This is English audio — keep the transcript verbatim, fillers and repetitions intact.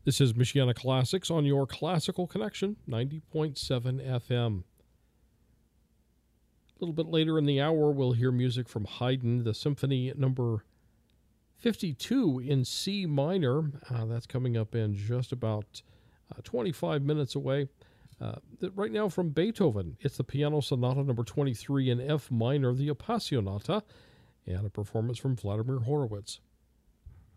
This is Michiana Classics on your Classical Connection, ninety point seven F M. A little bit later in the hour, we'll hear music from Haydn, the Symphony number fifty-two in C minor. Uh, that's coming up in just about uh, twenty-five minutes away. Uh, right now from Beethoven, it's the Piano Sonata number twenty-three in F minor, the Appassionata, and a performance from Vladimir Horowitz.